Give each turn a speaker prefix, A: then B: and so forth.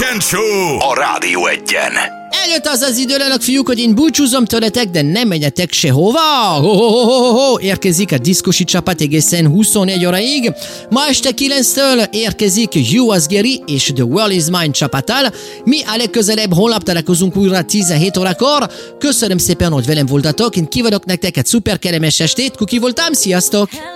A: Weekend Show a Rádió Egyen.
B: Eljött az idő, fiúk, hogy én búcsúzom tőletek, de nem menjetek sehova. Érkezik a diszkosi csapat egészen 24 óraig. Ma este 9-től érkezik US Gary és The World Is Mine csapattal. Mi a legközelebb holnap találkozunk újra 17 órakor. Köszönöm szépen, hogy velem voltatok. Én kívánok nektek egy szuper kellemes estét. Kuki voltam, sziasztok!